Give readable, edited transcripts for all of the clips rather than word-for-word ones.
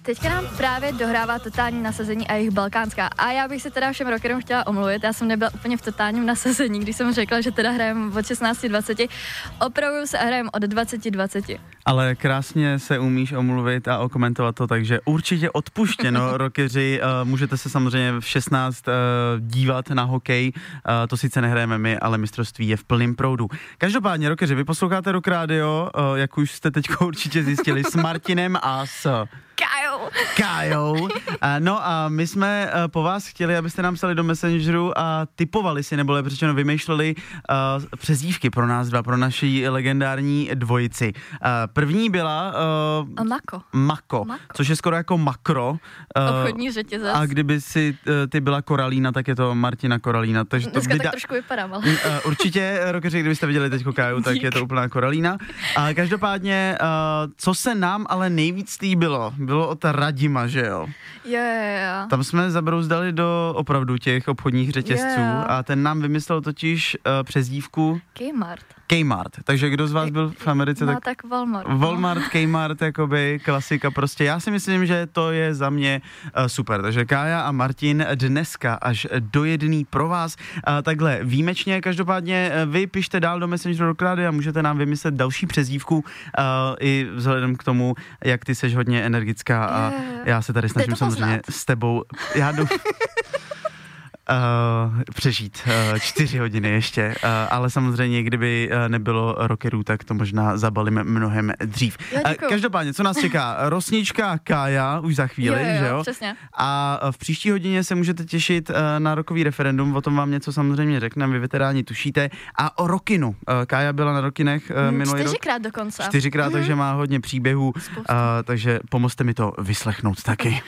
teďka nám právě dohrává totální nasazení a jejich balkánská. A já bych se teda všem rockerům chtěla omluvit, já jsem nebyla úplně v totálním nasazení, když jsem řekla, že teda hrajeme od 16:20. Opravdu se hrajeme od 20:20. Ale krásně se umíš omluvit a okomentovat to, takže určitě odpuštěno, rockeři. Můžete se samozřejmě v 16 dívat na hokej, to sice nehrajeme my, ale mistrovství je v plném proudu. Každopádně, rockeři, vy posloucháte Rock Radio, jak už jste teď určitě zjistili, s Martinem a s Kájou. No a my jsme po vás chtěli, abyste nám psali do Messengeru a tipovali si, nebo lepší řečeno vymýšleli přezdívky pro nás dva, pro naši legendární dvojici. První byla Mako, což je skoro jako makro. Obchodní řetězec. A kdyby si ty byla Koralína, tak je to Martina Koralína. Takže dneska tak trošku vypadám, ale... Určitě, rockeři, kdybyste viděli teďko Káju, tak je to úplná Koralína. A každopádně, co se nám ale nejvíc líbilo, bylo od Radima, že jo? Yeah. Tam jsme zabrouzdali do opravdu těch obchodních řetězců a ten nám vymyslel totiž přezdívku Kmart. Takže kdo z vás byl v Americe? No tak Walmart. Walmart, Kmart, jakoby klasika prostě. Já si myslím, že to je za mě super. Takže Kája a Martin dneska až do jedný pro vás. Takhle výjimečně, každopádně vy pište dál do Messengeru Rock Radio a můžete nám vymyslet další přezdívku i vzhledem k tomu, jak ty seš hodně energická a já se tady snažím samozřejmě s tebou. Já jdu přežít 4 hodiny ještě, ale samozřejmě, kdyby nebylo rockerů, tak to možná zabalíme mnohem dřív. Každopádně, co nás čeká? Rosnička Kája už za chvíli, že jo? Přesně. A v příští hodině se můžete těšit na rockový referendum, o tom vám něco samozřejmě řekneme, vy veteráni tušíte. A o Rockinu. Kája byla na Rockinech minulý rok. 4krát dokonce. 4krát, takže má hodně příběhů, takže pomozte mi to vyslechnout taky.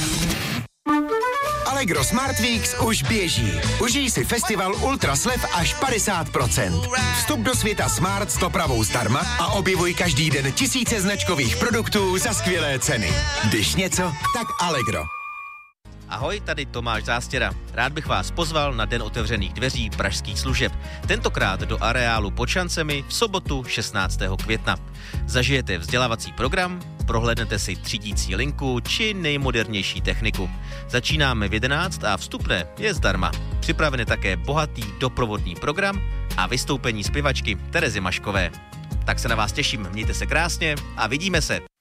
Allegro Smart Weeks už běží. Užij si festival Ultra slev až 50%. Vstup do světa Smart s dopravou zdarma a objevuj každý den tisíce značkových produktů za skvělé ceny. Když něco, tak Allegro. Ahoj, tady Tomáš Zástěra. Rád bych vás pozval na Den otevřených dveří pražských služeb. Tentokrát do areálu pod šancemi v sobotu 16. května. Zažijete vzdělávací program, prohlédnete si třídící linku či nejmodernější techniku. Začínáme v 11 a vstupné je zdarma. Připraven je také bohatý doprovodný program a vystoupení zpěvačky Terezy Maškové. Tak se na vás těším, mějte se krásně a vidíme se.